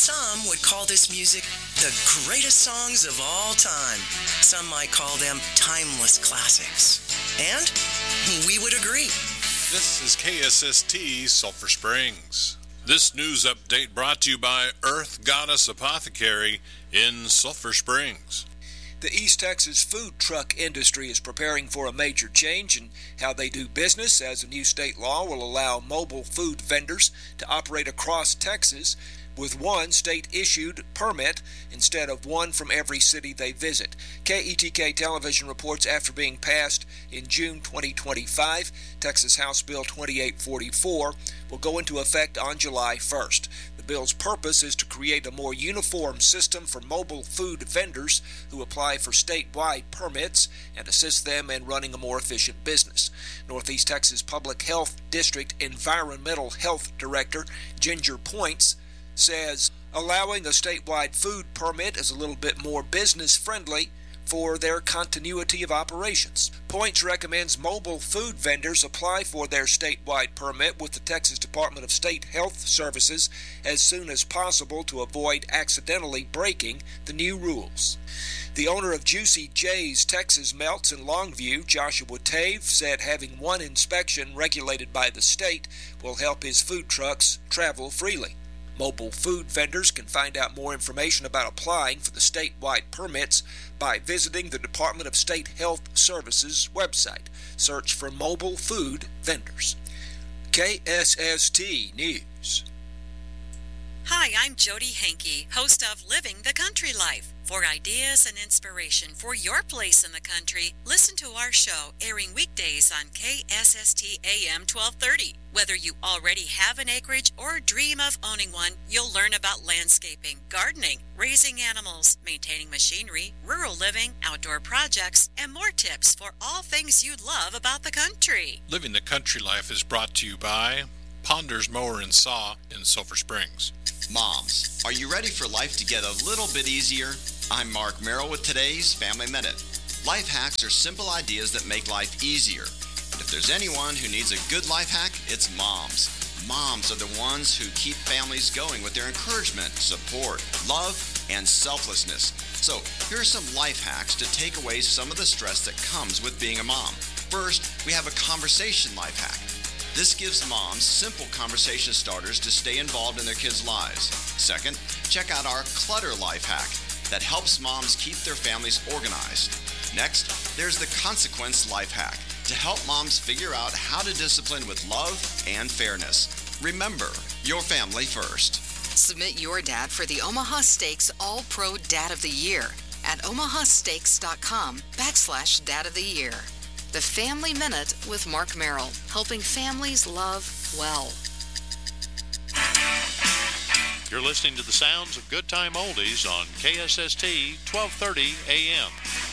Some would call this music the greatest songs of all time. Some might call them timeless classics. And we would agree. This is KSST Sulphur Springs. This news update brought to you by Earth Goddess Apothecary in Sulphur Springs. The East Texas food truck industry is preparing for a major change in how they do business, as a new state law will allow mobile food vendors to operate across Texas with one state-issued permit instead of one from every city they visit. KETK Television reports after being passed in June 2025, Texas House Bill 2844 will go into effect on July 1st. The bill's purpose is to create a more uniform system for mobile food vendors who apply for statewide permits and assist them in running a more efficient business. Northeast Texas Public Health District Environmental Health Director Ginger Points says allowing a statewide food permit is a little bit more business-friendly for their continuity of operations. Points recommends mobile food vendors apply for their statewide permit with the Texas Department of State Health Services as soon as possible to avoid accidentally breaking the new rules. The owner of Juicy J's Texas Melts in Longview, Joshua Tave, said having one inspection regulated by the state will help his food trucks travel freely. Mobile food vendors can find out more information about applying for the statewide permits by visiting the Department of State Health Services website. Search for mobile food vendors. KSST News. Hi, I'm Jody Hankey, host of Living the Country Life. For ideas and inspiration for your place in the country, listen to our show airing weekdays on KSST AM 1230. Whether you already have an acreage or dream of owning one, you'll learn about landscaping, gardening, raising animals, maintaining machinery, rural living, outdoor projects, and more tips for all things you love about the country. Living the Country Life is brought to you by Ponders Mower and Saw in Sulphur Springs. Moms, are you ready for life to get a little bit easier? I'm Mark Merrill with today's Family Minute. Life hacks are simple ideas that make life easier. And if there's anyone who needs a good life hack, it's moms. Moms are the ones who keep families going with their encouragement, support, love, and selflessness. So here are some life hacks to take away some of the stress that comes with being a mom. First, we have a conversation life hack. This gives moms simple conversation starters to stay involved in their kids' lives. Second, check out our clutter life hack that helps moms keep their families organized. Next, there's the consequence life hack to help moms figure out how to discipline with love and fairness. Remember, your family first. Submit your dad for the Omaha Steaks All-Pro Dad of the Year at omahasteaks.com/Dad of the Year. The Family Minute with Mark Merrill, helping families love well. You're listening to the sounds of Good Time Oldies on KSST 1230 AM.